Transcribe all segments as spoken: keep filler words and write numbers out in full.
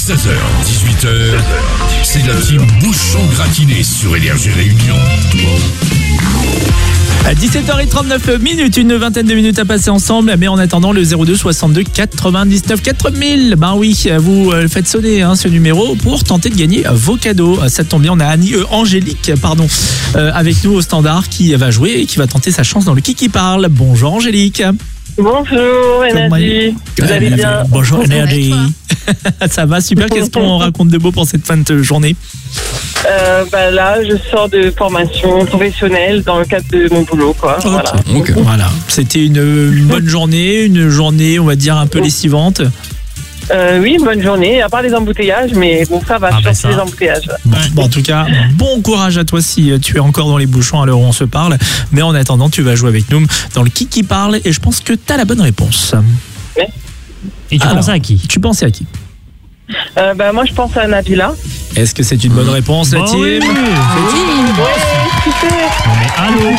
seize heures dix-huit heures, c'est la team Bouchon Gratiné sur Énergie Réunion. À dix-sept heures trente-neuf minutes, une vingtaine de minutes à passer ensemble, mais en attendant le zéro deux soixante-deux quatre-vingt-dix-neuf quatre mille, ben oui, vous euh, faites sonner hein, ce numéro pour tenter de gagner vos cadeaux. Ça tombe bien, on a Annie, euh, Angélique pardon, euh, avec nous au standard qui va jouer et qui va tenter sa chance dans le Qui qui parle. Bonjour Angélique. Bonjour Énergie, vous allez bien? Bonjour Énergie. Ça va super, qu'est-ce qu'on raconte de beau pour cette fin de journée? Euh, bah là, je sors de formation professionnelle dans le cadre de mon boulot, quoi. Okay. Voilà. Okay. Voilà. C'était une, une bonne journée, une journée, on va dire, un peu lessivante. Euh, oui, bonne journée, à part les embouteillages, mais bon, ça va, ah je bah sors les embouteillages. Bon, bon, en tout cas, bon courage à toi si tu es encore dans les bouchons à l'heure où on se parle. Mais en attendant, tu vas jouer avec nous dans le Qui qui parle et je pense que tu as la bonne réponse. Ouais. Et tu Alors, pensais à qui? Tu pensais à qui? Euh, bah, moi, je pense à Nabila. Est-ce que c'est une bonne réponse, la Bon, team? oui. Ouais, super. Non mais allô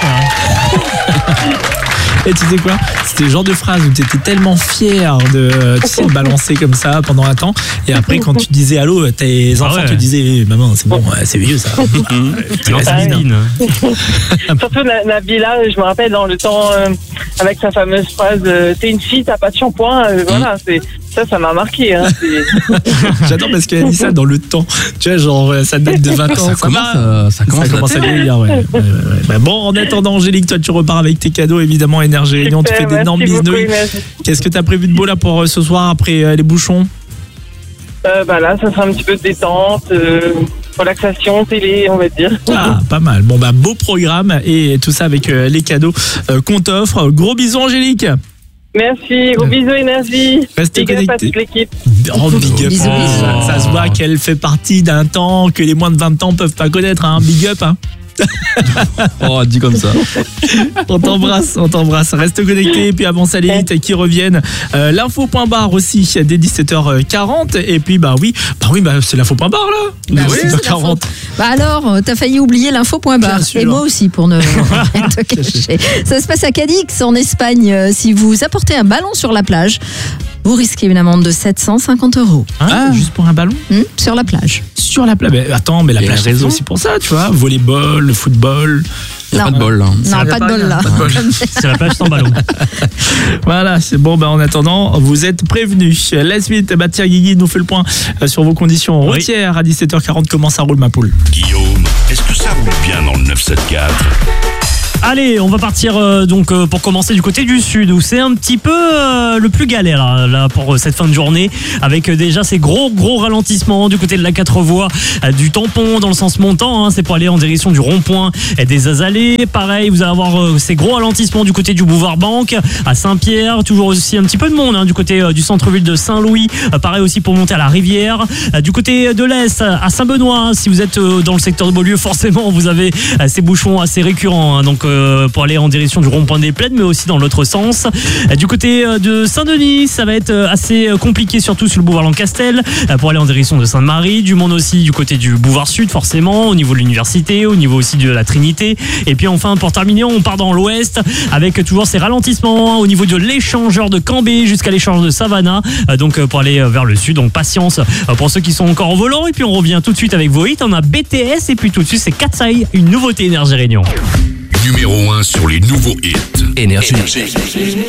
quoi. Et tu sais quoi? C'était le genre de phrase où tu étais tellement fier de, tu sais, de balancer comme ça pendant un temps. Et après, quand tu disais allô, tes enfants ah ouais. te disaient maman, c'est bon, c'est vieux ça. C'est l'antaline. Surtout Nabila, je me rappelle dans le temps, euh, avec sa fameuse phrase euh, t'es une fille, t'as pas de shampoing. Euh, voilà, c'est. Ça, ça m'a marqué. Hein, j'adore parce qu'elle a dit ça dans le temps. Tu vois, genre, ça date de vingt ans. Ça, ça commence, à, ça commence, ça commence à vieillir, ouais. ouais, ouais, ouais. Bah bon, en attendant, Angélique, toi, tu repars avec tes cadeaux, évidemment, Énergie Réunion. Tu fais d'énormes bisounours. Qu'est-ce que tu as prévu de beau là pour euh, ce soir après euh, les bouchons? euh, Bah là, ça sera un petit peu de détente. Euh... Relaxation, télé, on va dire. Ah, pas mal. Bon, bah, beau programme et tout ça avec euh, les cadeaux euh, qu'on t'offre. Gros bisous, Angélique. Merci, gros bisous Énergie. Restez big connectés. up à toute l'équipe. Oh, big up. Bisous, bisous. Ça, ça se voit qu'elle fait partie d'un temps que les moins de vingt ans peuvent pas connaître. Hein. Big up. Hein. Oh, dis comme ça. On t'embrasse, on t'embrasse. Reste connecté et puis avant ça les hits qui reviennent. Euh, l'info point barre aussi dès dix-sept heures quarante et puis bah oui, bah oui, bah c'est l'info point barre là. Bah oui, dix-sept heures quarante. Bah alors, t'as failli oublier l'info point barre et moi aussi pour ne rien te cacher. Ça se passe à Cadix en Espagne. Si vous apportez un ballon sur la plage, vous risquez une amende de sept cent cinquante euros. Hein, ah, juste pour un ballon mmh, sur la plage. Sur la plage. Mais attends, mais la plage c'est aussi pour ça, tu vois. Volleyball, le football. Il n'y a pas de bol là. Non, pas de bol là. C'est la plage sans ballon. Voilà, c'est bon. Bah, en attendant, vous êtes prévenus. La suite, bah, tiens, Guigui nous fait le point sur vos conditions routières oui. à dix-sept heures quarante. Comment ça roule, ma poule? Guillaume, est-ce que ça roule bien dans le neuf cent soixante-quatre? Allez, on va partir euh, donc euh, pour commencer du côté du sud où c'est un petit peu euh, le plus galère là, là pour euh, cette fin de journée avec euh, déjà ces gros gros ralentissements du côté de la quatre voies, euh, du tampon dans le sens montant, hein, c'est pour aller en direction du rond-point et des Azalées. Pareil, vous allez avoir euh, ces gros ralentissements du côté du boulevard Banque à Saint-Pierre, toujours aussi un petit peu de monde hein, du côté euh, du centre-ville de Saint-Louis. Euh, pareil aussi pour monter à la Rivière. Euh, du côté de l'Est à Saint-Benoît, hein, si vous êtes euh, dans le secteur de Beaulieu, forcément vous avez euh, ces bouchons assez récurrents. Hein, donc euh, pour aller en direction du rond-point des Plaines mais aussi dans l'autre sens. Du côté de Saint-Denis, ça va être assez compliqué surtout sur le boulevard Lancastel pour aller en direction de Sainte-Marie, du monde aussi du côté du boulevard Sud forcément, au niveau de l'université, au niveau aussi de la Trinité et puis enfin pour terminer on part dans l'ouest avec toujours ces ralentissements au niveau de l'échangeur de Cambé jusqu'à l'échange de Savannah, donc pour aller vers le sud, donc patience pour ceux qui sont encore au volant et puis on revient tout de suite avec vos hits. On a B T S et puis tout de suite c'est Katsai, une nouveauté Énergie Réunion. Numéro un sur les nouveaux hits. Énergie.